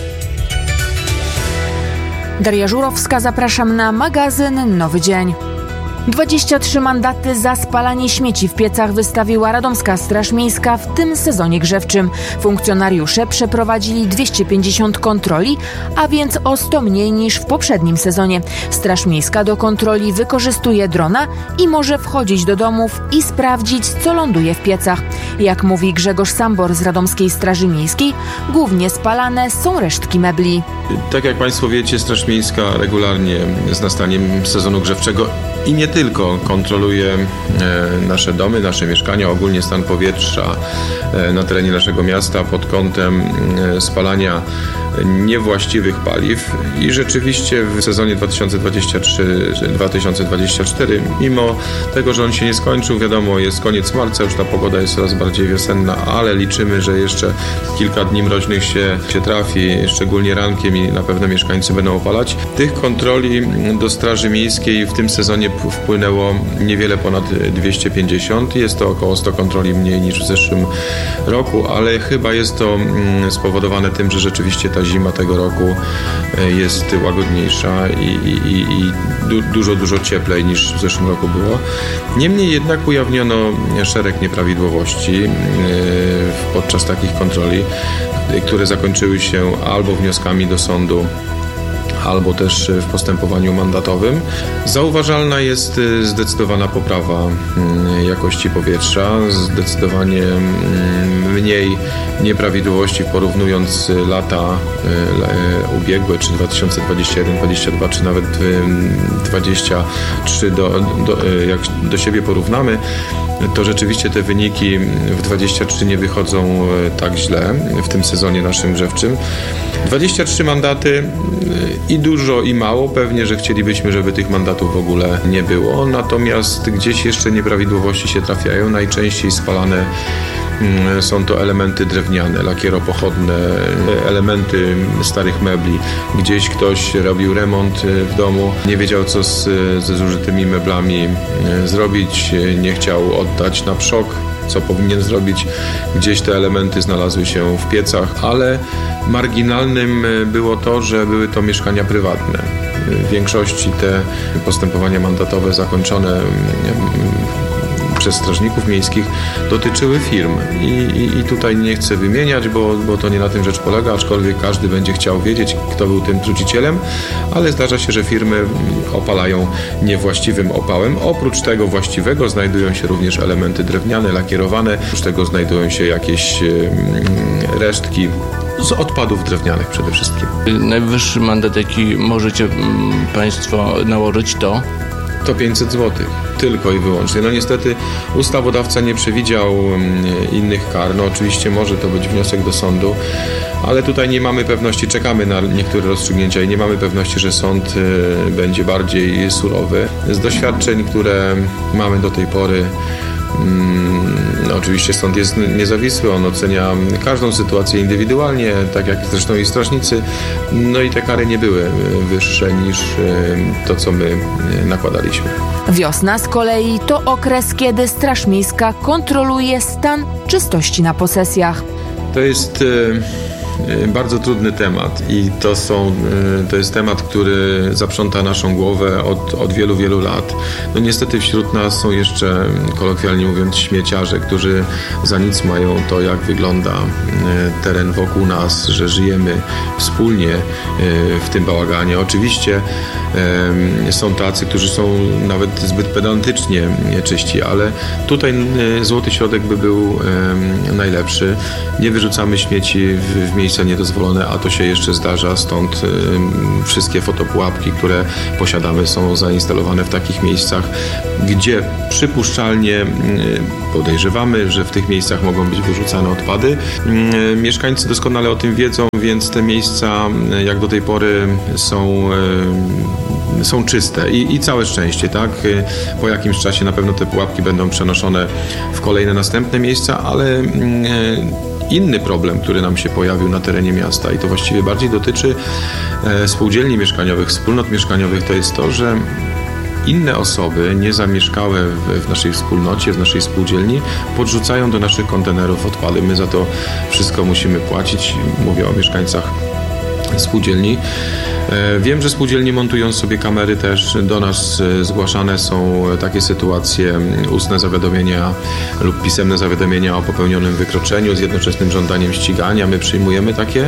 Daria Żurowska, zapraszam na magazyn Nowy Dzień. dwadzieścia trzy mandaty za spalanie śmieci w piecach wystawiła Radomska Straż Miejska w tym sezonie grzewczym. Funkcjonariusze przeprowadzili dwieście pięćdziesiąt kontroli, a więc o sto mniej niż w poprzednim sezonie. Straż Miejska do kontroli wykorzystuje drona i może wchodzić do domów i sprawdzić, co ląduje w piecach. Jak mówi Grzegorz Sambor z Radomskiej Straży Miejskiej, głównie spalane są resztki mebli. Tak jak Państwo wiecie, Straż Miejska regularnie z nastaniem sezonu grzewczego i nie tylko kontroluje e, nasze domy, nasze mieszkania, ogólnie stan powietrza e, na terenie naszego miasta pod kątem e, spalania niewłaściwych paliw i rzeczywiście w sezonie dwa tysiące dwudziestym trzecim dwa tysiące dwudziestym czwartym, mimo tego, że on się nie skończył, wiadomo, jest koniec marca, już ta pogoda jest coraz bardziej wiosenna, ale liczymy, że jeszcze kilka dni mroźnych się, się trafi, szczególnie rankiem i na pewno mieszkańcy będą opalać. Tych kontroli do Straży Miejskiej w tym sezonie wpłynęło niewiele ponad dwieście pięćdziesiąt. Jest to około sto kontroli mniej niż w zeszłym roku, ale chyba jest to spowodowane tym, że rzeczywiście ta zima tego roku jest łagodniejsza i, i, i du, dużo, dużo cieplej niż w zeszłym roku było. Niemniej jednak ujawniono szereg nieprawidłowości podczas takich kontroli, które zakończyły się albo wnioskami do sądu, albo też w postępowaniu mandatowym. Zauważalna jest zdecydowana poprawa jakości powietrza, zdecydowanie mniej nieprawidłowości porównując lata ubiegłe, czy dwa tysiące dwudziesty pierwszy dwudziesty drugi, czy nawet dwudziesty trzeci do, do, jak do siebie porównamy, to rzeczywiście te wyniki w dwudziestym trzecim nie wychodzą tak źle w tym sezonie naszym grzewczym. dwadzieścia trzy mandaty i dużo i mało. Pewnie, że chcielibyśmy, żeby tych mandatów w ogóle nie było. Natomiast gdzieś jeszcze nieprawidłowości się trafiają. Najczęściej spalane są to elementy drewniane, lakieropochodne, elementy starych mebli. Gdzieś ktoś robił remont w domu, nie wiedział co z, ze zużytymi meblami zrobić, nie chciał oddać na przok, co powinien zrobić. Gdzieś te elementy znalazły się w piecach, ale marginalnym było to, że były to mieszkania prywatne. W większości te postępowania mandatowe zakończone przez strażników miejskich dotyczyły firm I, i, i tutaj nie chcę wymieniać, bo, bo to nie na tym rzecz polega, aczkolwiek każdy będzie chciał wiedzieć, kto był tym trucicielem, ale zdarza się, że firmy opalają niewłaściwym opałem. Oprócz tego właściwego znajdują się również elementy drewniane, lakierowane, oprócz tego znajdują się jakieś resztki z odpadów drewnianych przede wszystkim. Najwyższy mandat, jaki możecie Państwo nałożyć, to? To pięćset złotych. Tylko i wyłącznie. No niestety ustawodawca nie przewidział innych kar. No oczywiście może to być wniosek do sądu, ale tutaj nie mamy pewności, czekamy na niektóre rozstrzygnięcia i nie mamy pewności, że sąd będzie bardziej surowy. Z doświadczeń, które mamy do tej pory, no oczywiście sąd jest niezawisły, on ocenia każdą sytuację indywidualnie, tak jak zresztą i strażnicy, no i te kary nie były wyższe niż to, co my nakładaliśmy. Wiosna z kolei to okres, kiedy Straż Miejska kontroluje stan czystości na posesjach. To jest bardzo trudny temat i to, są, to jest temat, który zaprząta naszą głowę od, od wielu, wielu lat. No niestety wśród nas są jeszcze, kolokwialnie mówiąc, śmieciarze, którzy za nic mają to, jak wygląda teren wokół nas, że żyjemy wspólnie w tym bałaganie. Oczywiście są tacy, którzy są nawet zbyt pedantycznie czyści, ale tutaj złoty środek by był najlepszy. Nie wyrzucamy śmieci w, w miejsca niedozwolone, a to się jeszcze zdarza, stąd y, wszystkie fotopułapki, które posiadamy, są zainstalowane w takich miejscach, gdzie przypuszczalnie y, podejrzewamy, że w tych miejscach mogą być wyrzucane odpady. Y, mieszkańcy doskonale o tym wiedzą, więc te miejsca y, jak do tej pory są y, są czyste i, i całe szczęście, tak? Y, po jakimś czasie na pewno te pułapki będą przenoszone w kolejne następne miejsca, ale y, inny problem, który nam się pojawił na terenie miasta i to właściwie bardziej dotyczy e, spółdzielni mieszkaniowych, wspólnot mieszkaniowych, to jest to, że inne osoby niezamieszkałe w, w naszej wspólnocie, w naszej spółdzielni podrzucają do naszych kontenerów odpady. My za to wszystko musimy płacić. Mówię o mieszkańcach spółdzielni. Wiem, że spółdzielnie montują sobie kamery też. Do nas zgłaszane są takie sytuacje, ustne zawiadomienia lub pisemne zawiadomienia o popełnionym wykroczeniu z jednoczesnym żądaniem ścigania. My przyjmujemy takie,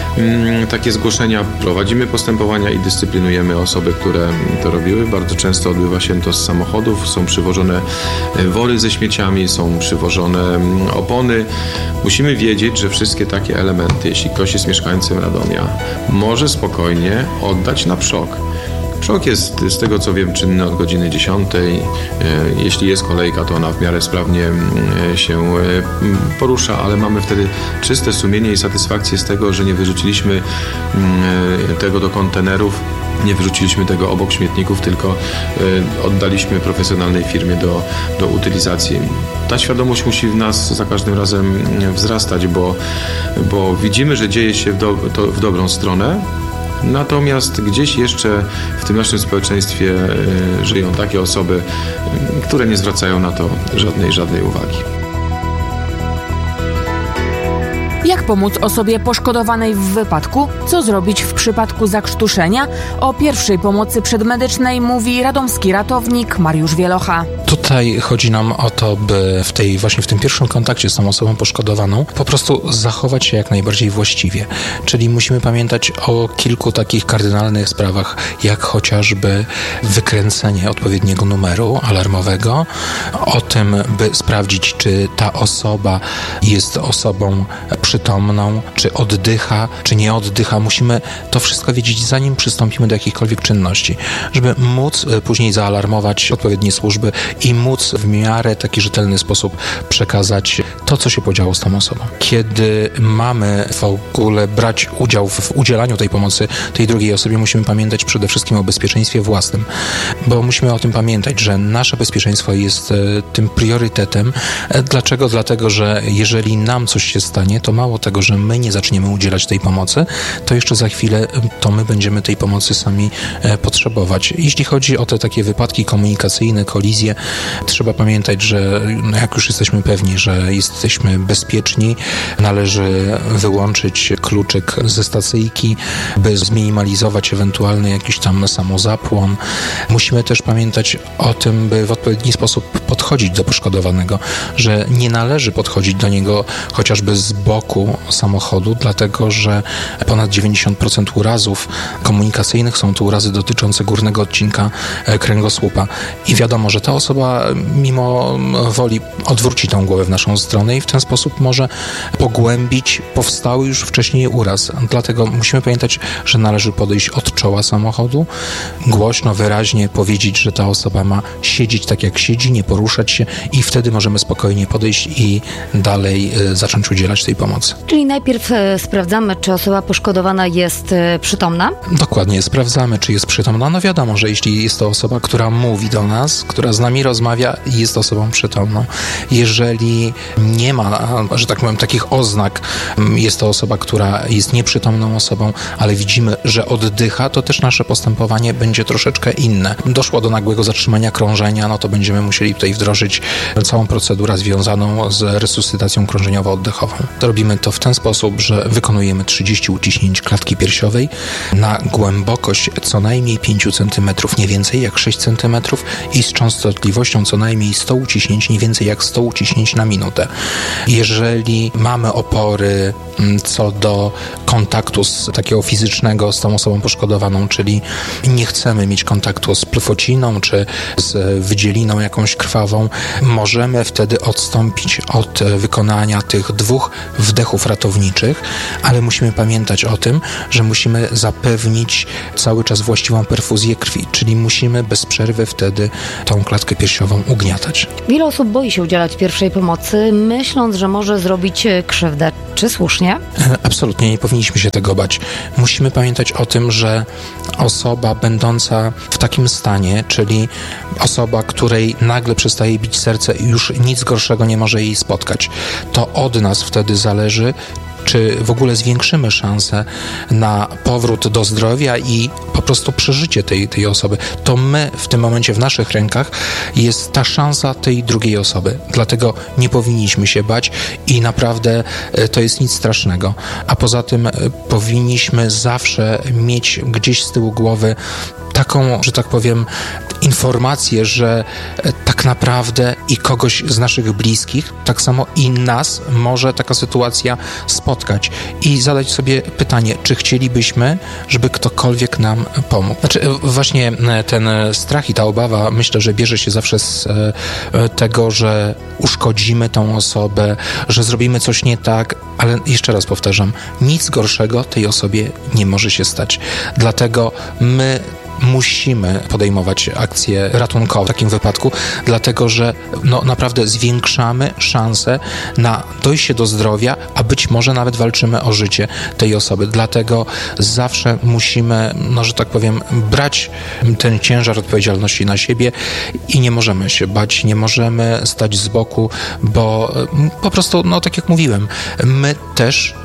takie zgłoszenia, prowadzimy postępowania i dyscyplinujemy osoby, które to robiły. Bardzo często odbywa się to z samochodów. Są przywożone wory ze śmieciami, są przywożone opony. Musimy wiedzieć, że wszystkie takie elementy, jeśli ktoś jest mieszkańcem Radomia, może spokojnie oddać na przok. Przok jest, z tego co wiem, czynny od godziny dziesiątej. Jeśli jest kolejka, to ona w miarę sprawnie się porusza, ale mamy wtedy czyste sumienie i satysfakcję z tego, że nie wyrzuciliśmy tego do kontenerów, nie wyrzuciliśmy tego obok śmietników, tylko oddaliśmy profesjonalnej firmie do, do utylizacji. Ta świadomość musi w nas za każdym razem wzrastać, bo, bo widzimy, że dzieje się w, do, to w dobrą stronę. Natomiast gdzieś jeszcze w tym naszym społeczeństwie y, żyją takie osoby, y, które nie zwracają na to żadnej, żadnej uwagi. Jak pomóc osobie poszkodowanej w wypadku? Co zrobić w przypadku zakrztuszenia? O pierwszej pomocy przedmedycznej mówi radomski ratownik Mariusz Wielocha. Tutaj chodzi nam o to, by w tej właśnie w tym pierwszym kontakcie z tą osobą poszkodowaną po prostu zachować się jak najbardziej właściwie. Czyli musimy pamiętać o kilku takich kardynalnych sprawach, jak chociażby wykręcenie odpowiedniego numeru alarmowego, o tym, by sprawdzić, czy ta osoba jest osobą przytomną, czy oddycha, czy nie oddycha. Musimy to wszystko wiedzieć, zanim przystąpimy do jakichkolwiek czynności, żeby móc później zaalarmować odpowiednie służby i móc w miarę taki rzetelny sposób przekazać to, co się podziało z tą osobą. Kiedy mamy w ogóle brać udział w udzielaniu tej pomocy tej drugiej osobie, musimy pamiętać przede wszystkim o bezpieczeństwie własnym, bo musimy o tym pamiętać, że nasze bezpieczeństwo jest tym priorytetem. Dlaczego? Dlatego, że jeżeli nam coś się stanie, to mało tego, że my nie zaczniemy udzielać tej pomocy, to jeszcze za chwilę to my będziemy tej pomocy sami potrzebować. Jeśli chodzi o te takie wypadki komunikacyjne, kolizje, trzeba pamiętać, że jak już jesteśmy pewni, że jesteśmy bezpieczni, należy wyłączyć kluczyk ze stacyjki, by zminimalizować ewentualny jakiś tam samozapłon. Musimy też pamiętać o tym, by w odpowiedni sposób podchodzić do poszkodowanego, że nie należy podchodzić do niego chociażby z boku samochodu, dlatego że ponad dziewięćdziesiąt procent urazów komunikacyjnych są to urazy dotyczące górnego odcinka kręgosłupa. I wiadomo, że ta osoba mimo woli odwróci tą głowę w naszą stronę i w ten sposób może pogłębić powstały już wcześniej uraz. Dlatego musimy pamiętać, że należy podejść od czoła samochodu, głośno, wyraźnie powiedzieć, że ta osoba ma siedzieć tak jak siedzi, nie poruszać się i wtedy możemy spokojnie podejść i dalej y, zacząć udzielać tej pomocy. Czyli najpierw e, sprawdzamy, czy osoba poszkodowana jest e, przytomna? Dokładnie, sprawdzamy, czy jest przytomna. No wiadomo, że jeśli jest to osoba, która mówi do nas, która z nami rozmawia, jest osobą przytomną. Jeżeli nie ma, że tak powiem, takich oznak, jest to osoba, która jest nieprzytomną osobą, ale widzimy, że oddycha, to też nasze postępowanie będzie troszeczkę inne. Doszło do nagłego zatrzymania krążenia, no to będziemy musieli tutaj wdrożyć całą procedurę związaną z resuscytacją krążeniowo-oddechową. To robimy to w ten sposób, że wykonujemy trzydzieści uciśnięć klatki piersiowej na głębokość co najmniej pięć centymetrów, nie więcej jak sześć centymetrów i z częstotliwością co najmniej sto uciśnięć, nie więcej jak sto uciśnięć na minutę. Jeżeli mamy opory co do kontaktu z takiego fizycznego z tą osobą poszkodowaną, czyli nie chcemy mieć kontaktu z plwociną czy z wydzieliną jakąś krwawą, możemy wtedy odstąpić od wykonania tych dwóch wdechów ratowniczych, ale musimy pamiętać o tym, że musimy zapewnić cały czas właściwą perfuzję krwi, czyli musimy bez przerwy wtedy tą klatkę piersiową ugniatać. Wiele osób boi się udzielać pierwszej pomocy, myśląc, że może zrobić krzywdę. Czy słusznie? Absolutnie nie powinniśmy się tego bać. Musimy pamiętać o tym, że osoba będąca w takim stanie, czyli osoba, której nagle przestaje bić serce i już nic gorszego nie może jej spotkać, to od nas wtedy zależy, czy w ogóle zwiększymy szansę na powrót do zdrowia i po prostu przeżycie tej, tej osoby. To my w tym momencie w naszych rękach jest ta szansa tej drugiej osoby. Dlatego nie powinniśmy się bać i naprawdę to jest nic strasznego. A poza tym powinniśmy zawsze mieć gdzieś z tyłu głowy taką, że tak powiem, informację, że tak naprawdę i kogoś z naszych bliskich, tak samo i nas może taka sytuacja spotkać i zadać sobie pytanie, czy chcielibyśmy, żeby ktokolwiek nam pomógł. Znaczy właśnie ten strach i ta obawa, myślę, że bierze się zawsze z tego, że uszkodzimy tą osobę, że zrobimy coś nie tak, ale jeszcze raz powtarzam, nic gorszego tej osobie nie może się stać. Dlatego my musimy podejmować akcje ratunkowe w takim wypadku, dlatego że no, naprawdę zwiększamy szanse na dojście do zdrowia, a być może nawet walczymy o życie tej osoby. Dlatego zawsze musimy, no, że tak powiem, brać ten ciężar odpowiedzialności na siebie i nie możemy się bać, nie możemy stać z boku, bo po prostu, no tak jak mówiłem, my też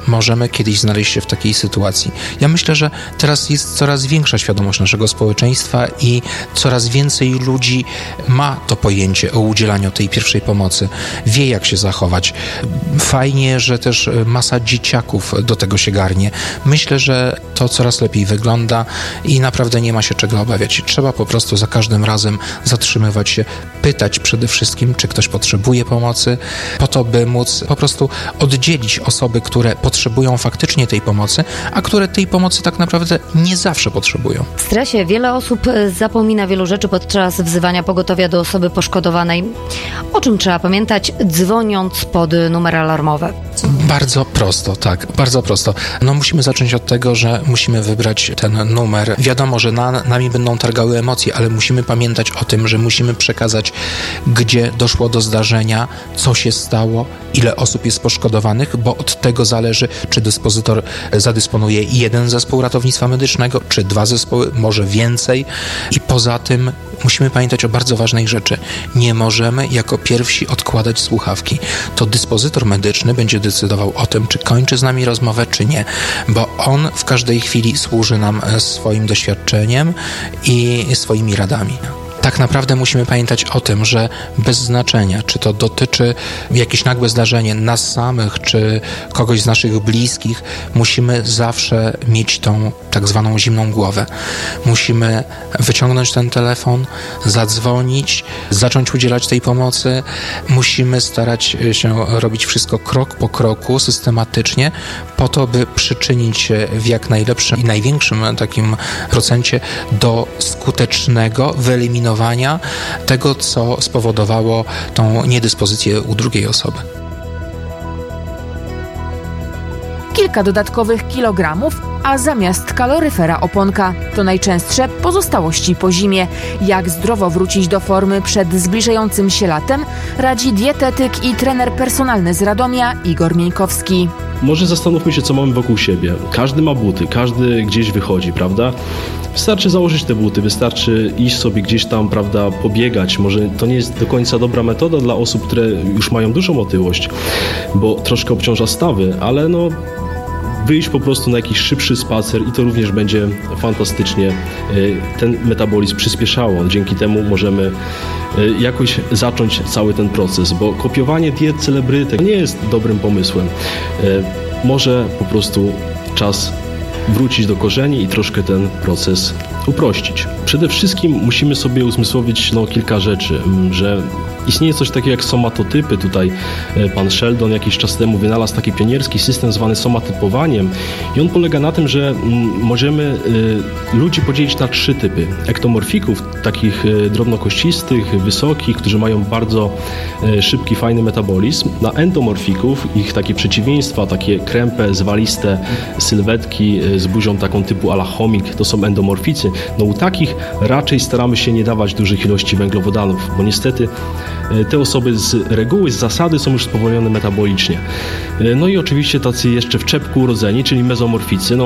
możemy kiedyś znaleźć się w takiej sytuacji. Ja myślę, że teraz jest coraz większa świadomość naszego społeczeństwa i coraz więcej ludzi ma to pojęcie o udzielaniu tej pierwszej pomocy, wie jak się zachować. Fajnie, że też masa dzieciaków do tego się garnie. Myślę, że to coraz lepiej wygląda i naprawdę nie ma się czego obawiać. Trzeba po prostu za każdym razem zatrzymywać się, pytać przede wszystkim, czy ktoś potrzebuje pomocy, po to, by móc po prostu oddzielić osoby, które potrzebują faktycznie tej pomocy, a które tej pomocy tak naprawdę nie zawsze potrzebują. W stresie wiele osób zapomina wielu rzeczy podczas wzywania pogotowia do osoby poszkodowanej. O czym trzeba pamiętać, dzwoniąc pod numer alarmowy? Bardzo prosto, tak, bardzo prosto. No musimy zacząć od tego, że musimy wybrać ten numer. Wiadomo, że na, nami będą targały emocje, ale musimy pamiętać o tym, że musimy przekazać, gdzie doszło do zdarzenia, co się stało, ile osób jest poszkodowanych, bo od tego zależy, czy dyspozytor zadysponuje jeden zespół ratownictwa medycznego, czy dwa zespoły, może więcej. I poza tym musimy pamiętać o bardzo ważnej rzeczy. Nie możemy jako pierwsi odkładać słuchawki. To dyspozytor medyczny będzie decydował o tym, czy kończy z nami rozmowę, czy nie, bo on w każdej chwili służy nam swoim doświadczeniem i swoimi radami. Tak naprawdę musimy pamiętać o tym, że bez znaczenia, czy to dotyczy jakieś nagłe zdarzenie nas samych, czy kogoś z naszych bliskich, musimy zawsze mieć tą tak zwaną zimną głowę. Musimy wyciągnąć ten telefon, zadzwonić, zacząć udzielać tej pomocy. Musimy starać się robić wszystko krok po kroku, systematycznie, po to, by przyczynić się w jak najlepszym i największym takim procencie do skutecznego wyeliminowania tego, co spowodowało tą niedyspozycję u drugiej osoby. Kilka dodatkowych kilogramów, a zamiast kaloryfera oponka. To najczęstsze pozostałości po zimie. Jak zdrowo wrócić do formy przed zbliżającym się latem, radzi dietetyk i trener personalny z Radomia Igor Mieńkowski. Może zastanówmy się, co mamy wokół siebie. Każdy ma buty, każdy gdzieś wychodzi, prawda? Wystarczy założyć te buty, wystarczy iść sobie gdzieś tam, prawda, pobiegać. Może to nie jest do końca dobra metoda dla osób, które już mają dużą otyłość, bo troszkę obciąża stawy, ale no wyjść po prostu na jakiś szybszy spacer i to również będzie fantastycznie ten metabolizm przyspieszało. Dzięki temu możemy jakoś zacząć cały ten proces, bo kopiowanie diet celebrytek nie jest dobrym pomysłem. Może po prostu czas wrócić do korzeni i troszkę ten proces uprościć. Przede wszystkim musimy sobie uzmysłowić no, kilka rzeczy, że istnieje coś takiego jak somatotypy. Tutaj pan Sheldon jakiś czas temu wynalazł taki pionierski system zwany somatypowaniem i on polega na tym, że możemy y, ludzi podzielić na trzy typy. Ektomorfików, takich y, drobnokościstych, wysokich, którzy mają bardzo y, szybki, fajny metabolizm. Na endomorfików, ich takie przeciwieństwa, takie krępe, zwaliste sylwetki y, z buzią taką typu a la chomik, to są endomorficy. No u takich raczej staramy się nie dawać dużych ilości węglowodanów, bo niestety te osoby z reguły, z zasady są już spowolnione metabolicznie. No i oczywiście tacy jeszcze w czepku urodzeni, czyli mezomorficy. No